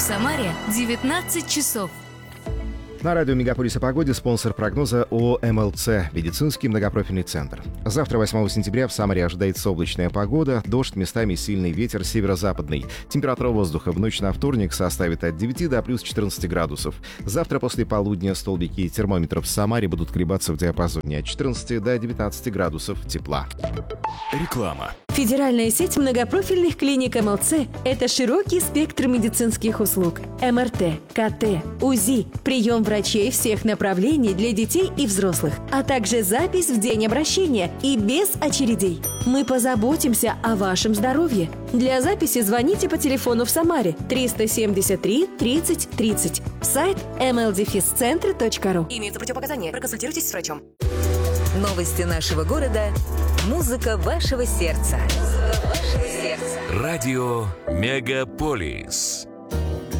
Самаре 19 часов. На радио «Мегаполис» о погоде спонсор прогноза ООО «МЛЦ» – медицинский многопрофильный центр. Завтра, 8 сентября, в Самаре ожидается облачная погода, дождь, местами сильный ветер северо-западный. Температура воздуха в ночь на вторник составит от 9 до плюс 14 градусов. Завтра после полудня столбики термометров в Самаре будут колебаться в диапазоне от 14 до 19 градусов тепла. Реклама. Федеральная сеть многопрофильных клиник МЛЦ – это широкий спектр медицинских услуг. МРТ, КТ, УЗИ, прием врачей всех направлений для детей и взрослых, а также запись в день обращения и без очередей. Мы позаботимся о вашем здоровье. Для записи звоните по телефону в Самаре 373 30 30. Сайт mldefiscentr.ru. Имеются противопоказания. Проконсультируйтесь с врачом. Новости нашего города. Музыка вашего сердца. Радио «Мегаполис».